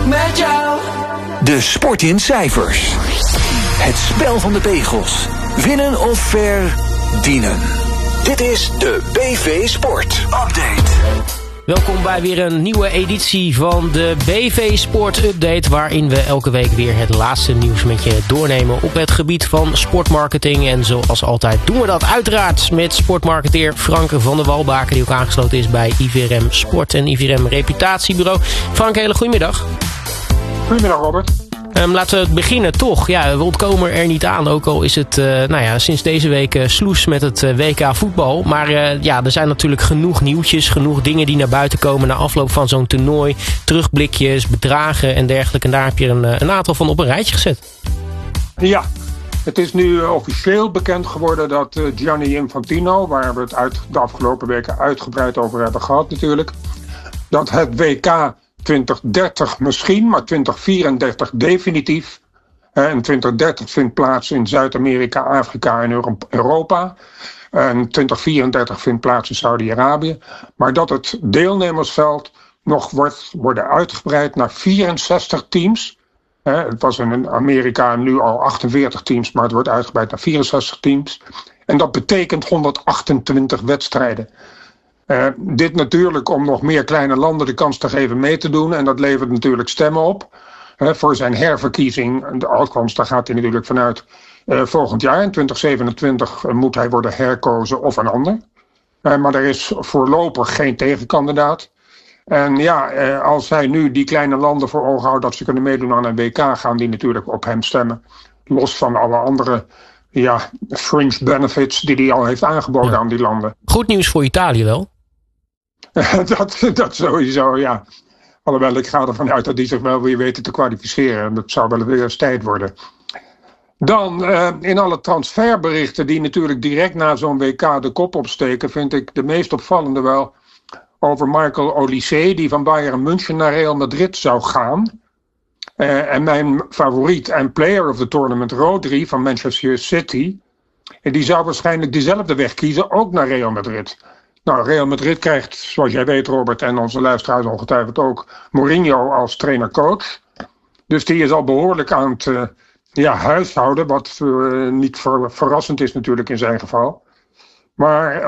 met jou. De sport in cijfers. Het spel van de pegels. Winnen of verdienen. Dit is de BV Sport Update. Welkom bij weer een nieuwe editie van de BV Sport Update, waarin we elke week weer het laatste nieuws met je doornemen op het gebied van sportmarketing. En zoals altijd doen we dat uiteraard met sportmarketeer Frank van der Walbaken, die ook aangesloten is bij IVRM Sport en IVRM Reputatiebureau. Frank, hele goedemiddag. Goedemiddag, Robert. Laten we beginnen toch. Ja, we ontkomen er niet aan, ook al is het sinds deze week sloes met het WK voetbal. Maar er zijn natuurlijk genoeg nieuwtjes, genoeg dingen die naar buiten komen na afloop van zo'n toernooi. Terugblikjes, bedragen en dergelijke. En daar heb je een aantal van op een rijtje gezet. Ja, het is nu officieel bekend geworden dat Gianni Infantino, waar we het de afgelopen weken uitgebreid over hebben gehad natuurlijk, dat het WK 2030 misschien, maar 2034 definitief. En 2030 vindt plaats in Zuid-Amerika, Afrika en Europa. En 2034 vindt plaats in Saudi-Arabië. Maar dat het deelnemersveld nog worden uitgebreid naar 64 teams. Het was in Amerika nu al 48 teams, maar het wordt uitgebreid naar 64 teams. En dat betekent 128 wedstrijden. Dit natuurlijk om nog meer kleine landen de kans te geven mee te doen. En dat levert natuurlijk stemmen op. Voor zijn herverkiezing, althans daar gaat hij natuurlijk vanuit volgend jaar. In 2027 moet hij worden herkozen of een ander. Maar er is voorlopig geen tegenkandidaat. En als hij nu die kleine landen voor ogen houdt dat ze kunnen meedoen aan een WK, gaan die natuurlijk op hem stemmen. Los van alle andere fringe benefits die hij al heeft aangeboden aan die landen. Goed nieuws voor Italië wel. Dat sowieso, ja. Alhoewel, ik ga ervan uit dat die zich wel weer weten te kwalificeren. Dat zou wel weer eens tijd worden. Dan, in alle transferberichten die natuurlijk direct na zo'n WK de kop opsteken, vind ik de meest opvallende wel over Michael Olise, die van Bayern München naar Real Madrid zou gaan. En mijn favoriet en player of the tournament, Rodri van Manchester City, die zou waarschijnlijk diezelfde weg kiezen, ook naar Real Madrid. Nou, Real Madrid krijgt, zoals jij weet Robert en onze luisteraars ongetwijfeld ook, Mourinho als trainer-coach. Dus die is al behoorlijk aan het huishouden, wat niet verrassend is natuurlijk in zijn geval. Maar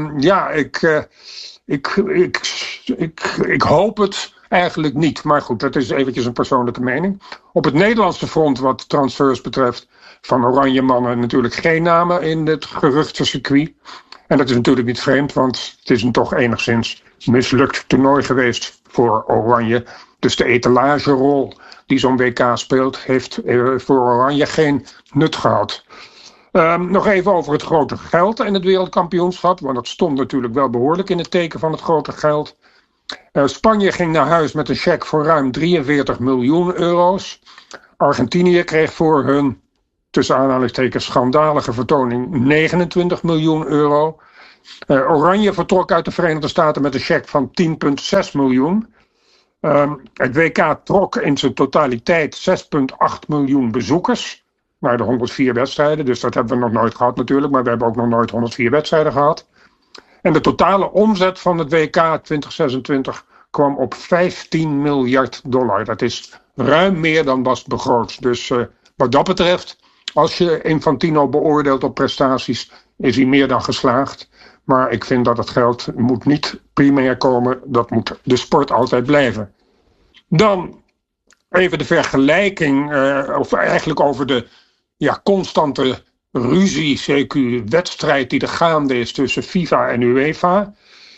ik hoop het eigenlijk niet. Maar goed, dat is eventjes een persoonlijke mening. Op het Nederlandse front wat transfers betreft van Oranje mannen natuurlijk geen namen in het geruchtencircuit. En dat is natuurlijk niet vreemd, want het is een toch enigszins mislukt toernooi geweest voor Oranje. Dus de etalagerol die zo'n WK speelt, heeft voor Oranje geen nut gehad. Nog even over het grote geld en het wereldkampioenschap, want dat stond natuurlijk wel behoorlijk in het teken van het grote geld. Spanje ging naar huis met een cheque voor ruim 43 miljoen euro's. Argentinië kreeg voor hun, tussen aanhalingstekens, schandalige vertoning 29 miljoen euro. Oranje vertrok uit de Verenigde Staten met een cheque van 10,6 miljoen. Het WK trok in zijn totaliteit 6,8 miljoen bezoekers naar de 104 wedstrijden. Dus dat hebben we nog nooit gehad natuurlijk, maar we hebben ook nog nooit 104 wedstrijden gehad. En de totale omzet van het WK 2026 kwam op $15 miljard. Dat is ruim meer dan was begroot. Dus wat dat betreft, als je Infantino beoordeelt op prestaties, is hij meer dan geslaagd. Maar ik vind dat het geld moet niet primair komen. Dat moet de sport altijd blijven. Dan even de vergelijking, of eigenlijk over de constante ruzie, CQ-wedstrijd die er gaande is tussen FIFA en UEFA.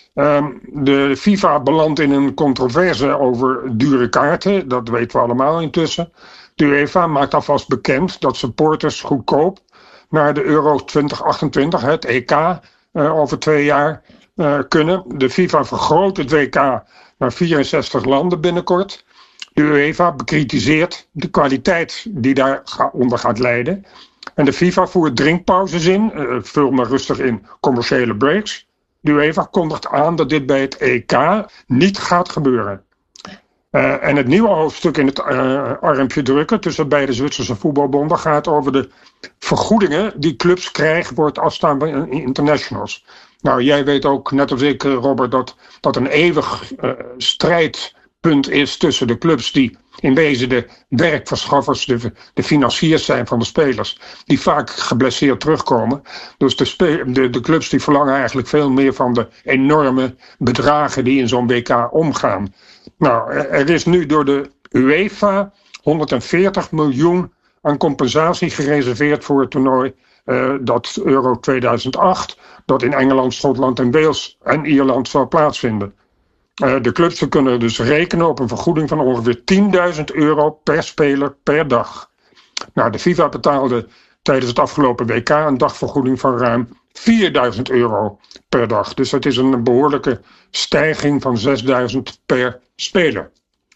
De FIFA belandt in een controverse over dure kaarten. Dat weten we allemaal intussen. De UEFA maakt alvast bekend dat supporters goedkoop naar de Euro 2028, het EK, over 2 jaar kunnen. De FIFA vergroot het WK naar 64 landen binnenkort. De UEFA bekritiseert de kwaliteit die daaronder gaat leiden. En de FIFA voert drinkpauzes in, vul maar rustig in commerciële breaks. De UEFA kondigt aan dat dit bij het EK niet gaat gebeuren. En het nieuwe hoofdstuk in het armpje drukken tussen beide Zwitserse voetbalbonden gaat over de vergoedingen die clubs krijgen voor het afstaan van internationals. Nou, jij weet ook, net als ik, Robert, dat een eeuwig strijdpunt is tussen de clubs die in wezen de werkverschaffers, de financiers zijn van de spelers, die vaak geblesseerd terugkomen. Dus de clubs die verlangen eigenlijk veel meer van de enorme bedragen die in zo'n WK omgaan. Nou, er is nu door de UEFA 140 miljoen aan compensatie gereserveerd voor het toernooi. Dat Euro 2008, dat in Engeland, Schotland en Wales en Ierland zal plaatsvinden. De clubs kunnen dus rekenen op een vergoeding van ongeveer €10.000 per speler per dag. Nou, de FIFA betaalde tijdens het afgelopen WK een dagvergoeding van ruim €4.000 per dag. Dus dat is een behoorlijke stijging van €6.000 per speler.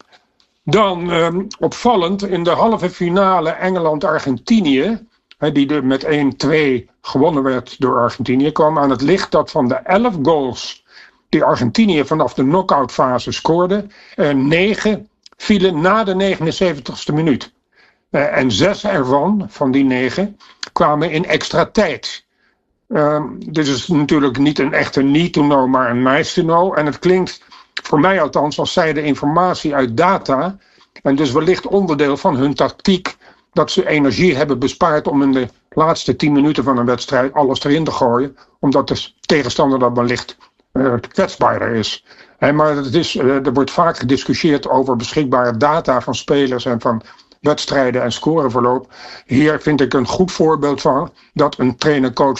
Dan opvallend in de halve finale Engeland-Argentinië, die met 1-2 gewonnen werd door Argentinië, kwam aan het licht dat van de 11 goals die Argentinië vanaf de knock-out fase scoorde, 9 vielen na de 79ste minuut. En 6 ervan, van die 9, kwamen in extra tijd. Dit is natuurlijk niet een echte niet-to-know, maar een nice-to-know. En het klinkt, voor mij althans, als zij de informatie uit data, en dus wellicht onderdeel van hun tactiek, dat ze energie hebben bespaard om in de laatste 10 minuten van een wedstrijd alles erin te gooien, omdat de tegenstander dan wellicht kwetsbaarder is. Maar er wordt vaak gediscussieerd over beschikbare data van spelers en van wedstrijden en scoreverloop. Hier vind ik een goed voorbeeld van dat een trainer-coach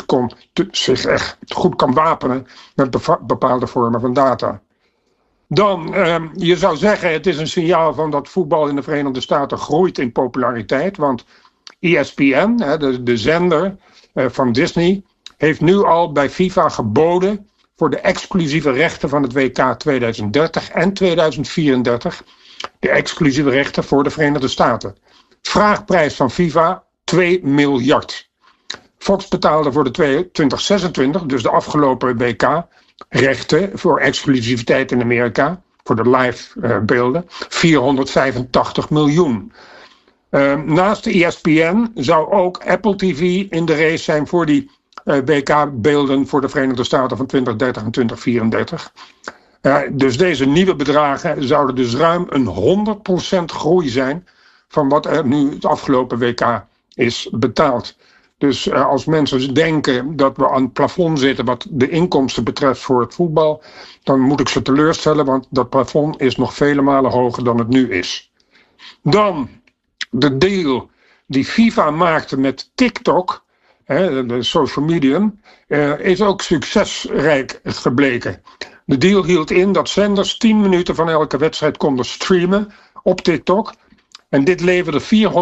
zich echt goed kan wapenen met bepaalde vormen van data. Dan, je zou zeggen, het is een signaal van dat voetbal in de Verenigde Staten groeit in populariteit. Want ESPN, de zender van Disney, heeft nu al bij FIFA geboden voor de exclusieve rechten van het WK 2030 en 2034. De exclusieve rechten voor de Verenigde Staten. Vraagprijs van FIFA, $2 miljard. Fox betaalde voor de 2026, dus de afgelopen WK, rechten voor exclusiviteit in Amerika, voor de live beelden, $485 miljoen. Naast de ESPN zou ook Apple TV in de race zijn voor die WK-beelden voor de Verenigde Staten van 2030 en 2034. Dus deze nieuwe bedragen zouden dus ruim een 100% groei zijn van wat er nu het afgelopen WK is betaald. Dus als mensen denken dat we aan het plafond zitten wat de inkomsten betreft voor het voetbal, dan moet ik ze teleurstellen, want dat plafond is nog vele malen hoger dan het nu is. Dan de deal die FIFA maakte met TikTok, de social medium, is ook succesrijk gebleken. De deal hield in dat zenders 10 minuten van elke wedstrijd konden streamen op TikTok. En dit leverde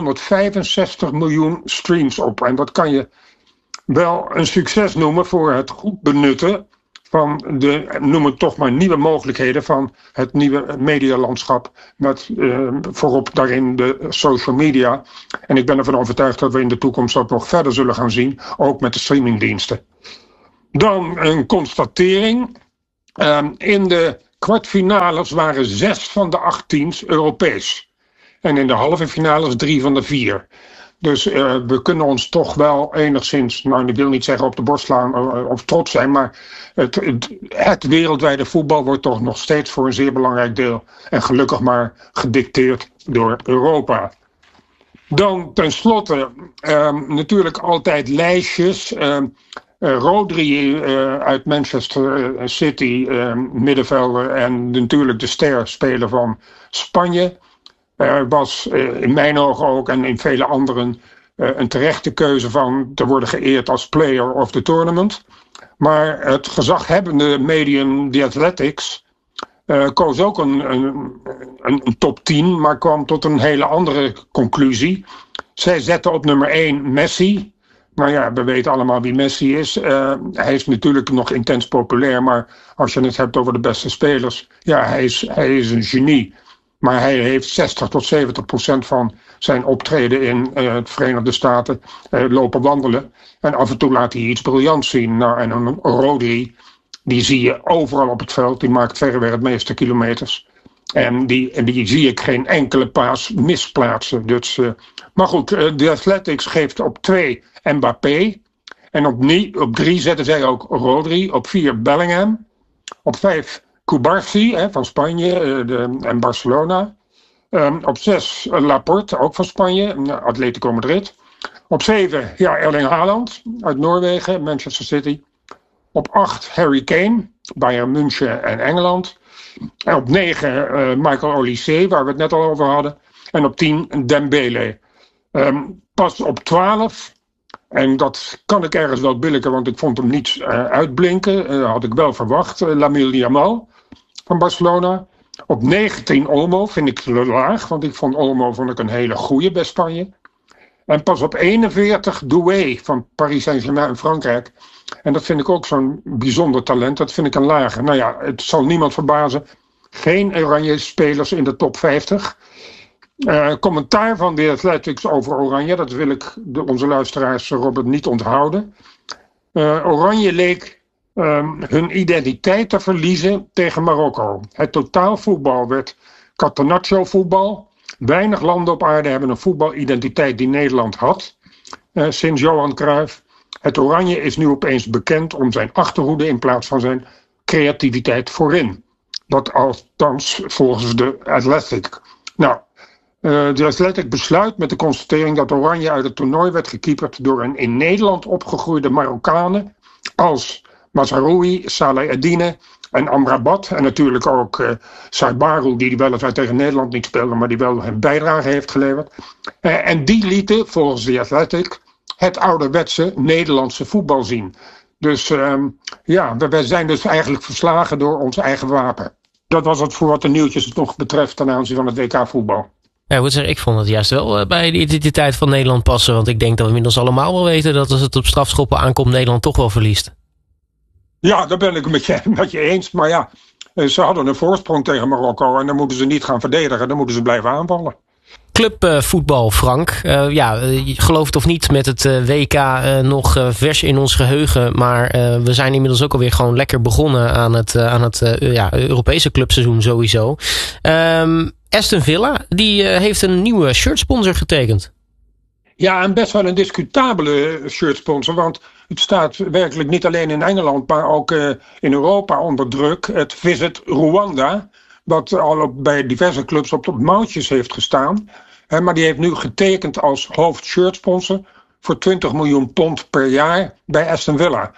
465 miljoen streams op. En dat kan je wel een succes noemen voor het goed benutten van de, noem het toch maar, nieuwe mogelijkheden van het nieuwe medialandschap. Met voorop daarin de social media. En ik ben ervan overtuigd dat we in de toekomst dat nog verder zullen gaan zien. Ook met de streamingdiensten. Dan een constatering. In de kwartfinales waren 6 van de 8 teams Europees. En in de halve finales 3 van de 4. Dus we kunnen ons toch wel enigszins, nou ik wil niet zeggen op de borst slaan of trots zijn, maar het wereldwijde voetbal wordt toch nog steeds voor een zeer belangrijk deel en gelukkig maar gedicteerd door Europa. Dan tenslotte natuurlijk altijd lijstjes. Rodri uit Manchester City, middenvelder en natuurlijk de sterspeler van Spanje. Was in mijn ogen ook en in vele anderen een terechte keuze van te worden geëerd als player of the tournament. Maar het gezaghebbende medium The Athletics koos ook een top 10, maar kwam tot een hele andere conclusie. Zij zetten op nummer 1 Messi. Maar ja, we weten allemaal wie Messi is. Hij is natuurlijk nog intens populair, maar als je het hebt over de beste spelers, ja, hij is een genie. Maar hij heeft 60 tot 70% van zijn optreden in de Verenigde Staten lopen wandelen. En af en toe laat hij iets briljants zien. Nou, en een Rodri, die zie je overal op het veld. Die maakt verreweg het meeste kilometers. En die zie ik geen enkele paas misplaatsen. Dus, maar goed, de Athletics geeft op 2 Mbappé. En op 3 zetten zij ook Rodri. Op 4 Bellingham. Op 5 Cubarsí van Spanje en Barcelona. Op 6 Laporte, ook van Spanje, Atletico Madrid. Op 7 Erling Haaland uit Noorwegen, Manchester City. Op 8 Harry Kane, Bayern München en Engeland. En op 9 Michael Olise, waar we het net al over hadden. En op 10 Dembele. Pas op 12, en dat kan ik ergens wel billijken, want ik vond hem niet uitblinken. Had ik wel verwacht. Lamine Yamal van Barcelona. Op 19 Olmo, vind ik laag, want ik vond Olmo een hele goeie bij Spanje. En pas op 41 Doué van Paris Saint-Germain in Frankrijk. En dat vind ik ook zo'n bijzonder talent. Dat vind ik een lage. Nou ja, het zal niemand verbazen. Geen Oranje spelers in de top 50. Commentaar van de Athletics over Oranje. Dat wil ik onze luisteraars Robert niet onthouden. Oranje leek hun identiteit te verliezen tegen Marokko. Het totaalvoetbal werd catenaccio voetbal. Weinig landen op aarde hebben een voetbalidentiteit die Nederland had. Sinds Johan Cruijff. Het Oranje is nu opeens bekend om zijn achterhoede in plaats van zijn creativiteit voorin. Dat althans volgens de Athletic. Nou, de Athletic besluit met de constatering dat Oranje uit het toernooi werd gekeeperd door een in Nederland opgegroeide Marokkanen als Mazraoui, Saleh Eddine en Amrabat. En natuurlijk ook Saibarou, die weliswaar tegen Nederland niet speelde, maar die wel een bijdrage heeft geleverd. En die lieten volgens de Athletic het ouderwetse Nederlandse voetbal zien. Dus we zijn dus eigenlijk verslagen door ons eigen wapen. Dat was het voor wat de nieuwtjes nog betreft ten aanzien van het WK voetbal. Ja, ik moet zeggen, ik vond het juist wel bij de identiteit van Nederland passen. Want ik denk dat we inmiddels allemaal wel weten dat als het op strafschoppen aankomt, Nederland toch wel verliest. Ja, daar ben ik het met je eens. Maar ja, ze hadden een voorsprong tegen Marokko en dan moeten ze niet gaan verdedigen. Dan moeten ze blijven aanvallen. Clubvoetbal, Frank. Je gelooft het of niet met het WK nog vers in ons geheugen. Maar we zijn inmiddels ook alweer gewoon lekker begonnen aan het Europese clubseizoen sowieso. Aston Villa, die heeft een nieuwe shirtsponsor getekend. Ja, en best wel een discutabele shirtsponsor. Want het staat werkelijk niet alleen in Engeland, maar ook in Europa onder druk. Het Visit Rwanda, wat al bij diverse clubs op mouwtjes heeft gestaan. Maar die heeft nu getekend als hoofdshirtsponsor voor 20 miljoen pond per jaar bij Aston Villa.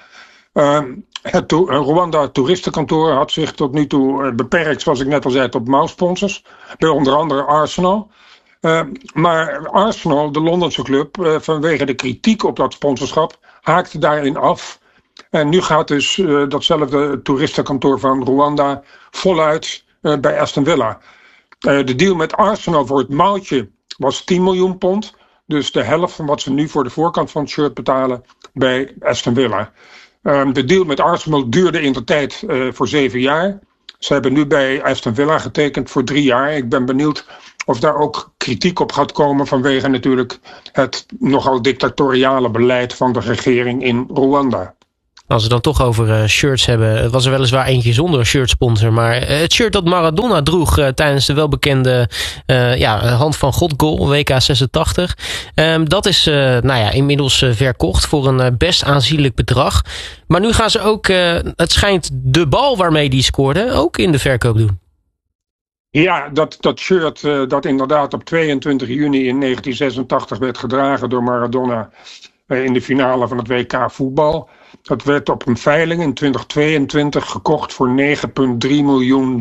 Het Rwanda toeristenkantoor had zich tot nu toe beperkt, zoals ik net al zei, tot mouwsponsors. Bij onder andere Arsenal. Maar Arsenal, de Londense club, vanwege de kritiek op dat sponsorschap, haakte daarin af. En nu gaat dus datzelfde toeristenkantoor van Rwanda voluit bij Aston Villa. De deal met Arsenal voor het mouwtje was 10 miljoen pond. Dus de helft van wat ze nu voor de voorkant van het shirt betalen bij Aston Villa. De deal met Arsenal duurde in de tijd voor 7 jaar. Ze hebben nu bij Aston Villa getekend voor 3 jaar. Ik ben benieuwd of daar ook kritiek op gaat komen vanwege natuurlijk het nogal dictatoriale beleid van de regering in Rwanda. Als we dan toch over shirts hebben, was er weliswaar eentje zonder een shirtsponsor. Maar het shirt dat Maradona droeg tijdens de welbekende Hand van God goal, WK 86. Dat is inmiddels verkocht voor een best aanzienlijk bedrag. Maar nu gaan ze ook, het schijnt de bal waarmee die scoorde, ook in de verkoop doen. Ja, dat shirt dat inderdaad op 22 juni in 1986 werd gedragen door Maradona in de finale van het WK voetbal. Dat werd op een veiling in 2022 gekocht voor $9,3 miljoen.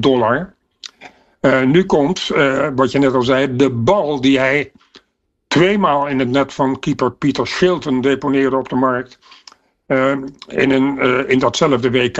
Nu komt, wat je net al zei, de bal die hij 2 maal in het net van keeper Peter Shilton deponeerde op de markt. In datzelfde WK.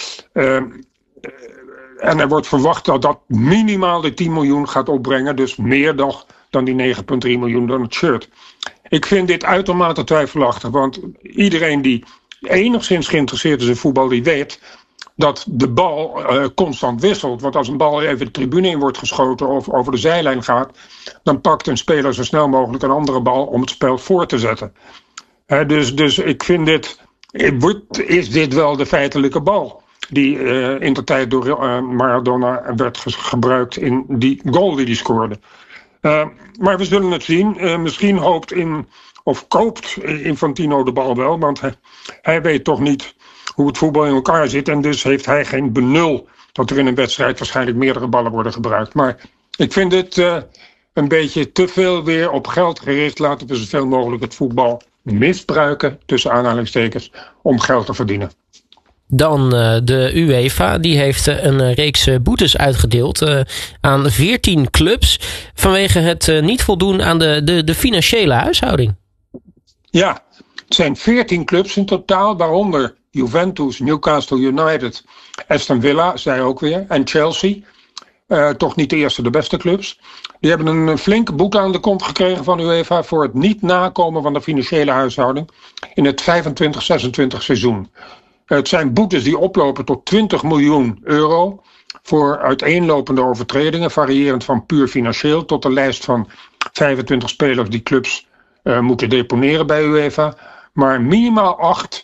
En er wordt verwacht dat dat minimaal de 10 miljoen gaat opbrengen. Dus meer dan die 9,3 miljoen dan het shirt. Ik vind dit uitermate twijfelachtig. Want iedereen die enigszins geïnteresseerd is in voetbal, die weet dat de bal constant wisselt. Want als een bal even de tribune in wordt geschoten of over de zijlijn gaat, dan pakt een speler zo snel mogelijk een andere bal om het spel voor te zetten. Dus ik vind is dit wel de feitelijke bal die in de tijd door Maradona werd gebruikt in die goal die hij scoorde. Maar we zullen het zien. Misschien koopt Infantino de bal wel, want hij weet toch niet hoe het voetbal in elkaar zit. En dus heeft hij geen benul dat er in een wedstrijd waarschijnlijk meerdere ballen worden gebruikt. Maar Ik vind het een beetje te veel weer op geld gericht. Laten we zoveel mogelijk het voetbal misbruiken, tussen aanhalingstekens, om geld te verdienen. Dan de UEFA, die heeft een reeks boetes uitgedeeld aan 14 clubs vanwege het niet voldoen aan de financiële huishouding. Ja, het zijn 14 clubs in totaal, waaronder Juventus, Newcastle United, Aston Villa, zij ook weer, en Chelsea. Toch niet de eerste, de beste clubs. Die hebben een flinke boete aan de kont gekregen van UEFA voor het niet nakomen van de financiële huishouding in het 25-26 seizoen. Het zijn boetes die oplopen tot 20 miljoen euro voor uiteenlopende overtredingen, variërend van puur financieel tot de lijst van 25 spelers die clubs moeten deponeren bij UEFA. Maar minimaal 8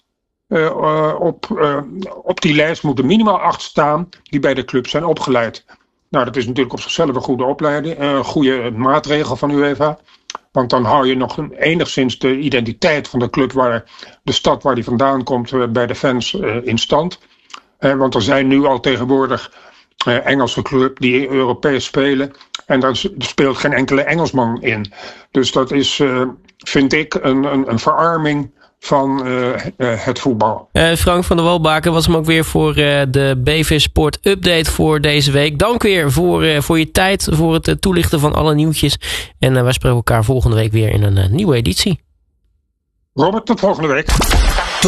op die lijst moeten minimaal 8 staan die bij de club zijn opgeleid. Nou, dat is natuurlijk op zichzelf een goede opleiding, een goede maatregel van UEFA. Want dan hou je nog enigszins de identiteit van de club, de stad waar die vandaan komt, bij de fans in stand. Want er zijn nu al tegenwoordig Engelse clubs die Europees spelen. En daar speelt geen enkele Engelsman in. Dus dat is, vind ik, een verarming van het voetbal. Frank van der Walbaken was hem ook weer voor de BV Sport Update voor deze week. Dank weer voor je tijd, voor het toelichten van alle nieuwtjes. En wij spreken elkaar volgende week weer in een nieuwe editie. Robert, tot volgende week.